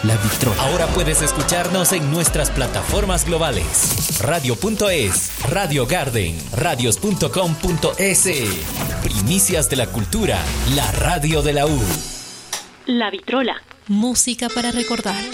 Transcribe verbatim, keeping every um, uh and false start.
La Vitrola. Ahora puedes escucharnos en nuestras plataformas globales. Radio punto es, Radio Garden, radios punto com punto es. Primicias de la cultura, la radio de la U. La Vitrola. Música para recordar.